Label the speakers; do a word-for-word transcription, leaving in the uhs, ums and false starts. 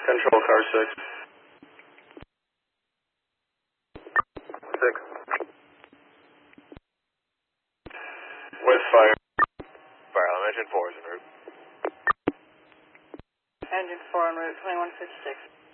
Speaker 1: Control car six. Six. With fire.
Speaker 2: Fire alarm, engine four is en route.
Speaker 3: Engine four en route, twenty-one fifty-six.